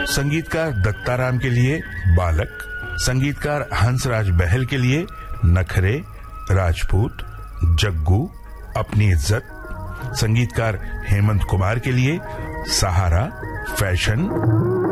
संगीतकार दत्ताराम के लिए बालक, संगीतकार हंसराज बहल के लिए नखरे, राजपूत, जग्गू, अपनी इज्जत, संगीतकार हेमंत कुमार के लिए सहारा, फैशन,